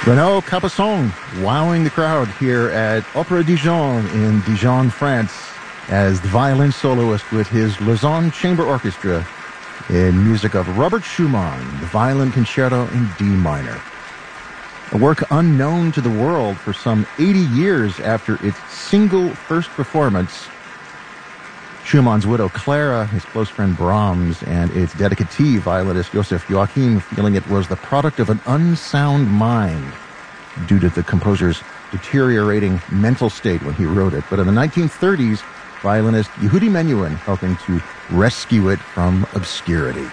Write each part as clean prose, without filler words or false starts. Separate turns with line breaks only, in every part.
Renaud Capuçon wowing the crowd here at Opéra Dijon in Dijon, France, as the violin soloist with his Lausanne Chamber Orchestra in music of Robert Schumann, the Violin Concerto in D minor. A work unknown to the world for some 80 years after its single first performance. Schumann's widow Clara, his close friend Brahms, and its dedicatee violinist Joseph Joachim feeling it was the product of an unsound mind due to the composer's deteriorating mental state when he wrote it. But in the 1930s, violinist Yehudi Menuhin helping to rescue it from obscurity.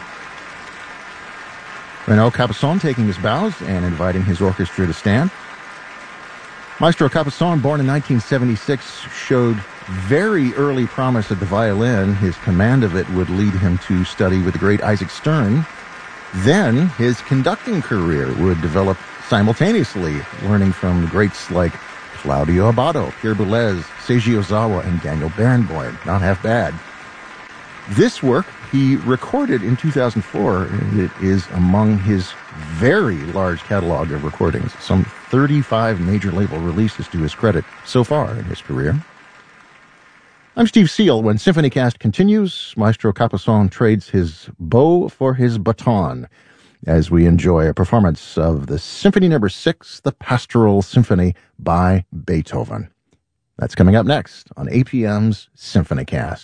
Renaud Capuçon taking his bows and inviting his orchestra to stand. Maestro Capuçon, born in 1976, showed very early promise at the violin. His command of it would lead him to study with the great Isaac Stern. Then his conducting career would develop simultaneously, learning from greats like Claudio Abbado, Pierre Boulez, Seiji Ozawa, and Daniel Barenboim. Not half bad. This work he recorded in 2004, and it is among his very large catalog of recordings, some 35 major label releases to his credit so far in his career. I'm Steve Seal. When SymphonyCast continues, Maestro Capuçon trades his bow for his baton as we enjoy a performance of the Symphony No. 6, the Pastoral Symphony by Beethoven. That's coming up next on APM's SymphonyCast.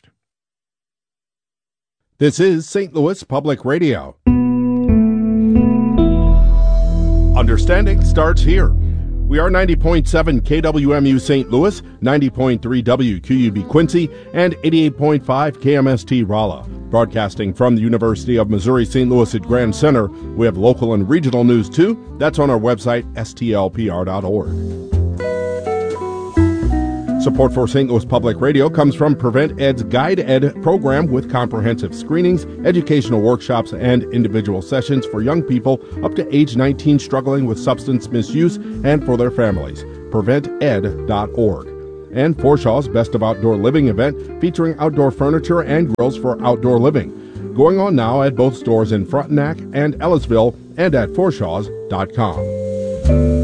This is St. Louis Public Radio. Understanding starts here. We are 90.7 KWMU St. Louis, 90.3 WQUB Quincy, and 88.5 KMST Rolla. Broadcasting from the University of Missouri St. Louis at Grand Center, we have local and regional news too. That's on our website, stlpr.org. Support for St. Louis Public Radio comes from Prevent Ed's Guide Ed program with comprehensive screenings, educational workshops, and individual sessions for young people up to age 19 struggling with substance misuse and for their families. PreventEd.org. And Forshaw's Best of Outdoor Living event featuring outdoor furniture and grills for outdoor living. Going on now at both stores in Frontenac and Ellisville and at Forshaws.com.